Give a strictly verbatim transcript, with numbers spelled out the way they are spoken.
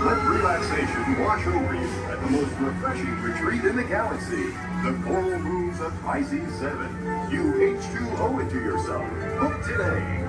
Let relaxation wash over you at the most refreshing retreat in the galaxy, the Coral Rooms of Pisces seven. You H two O it to yourself. Book today.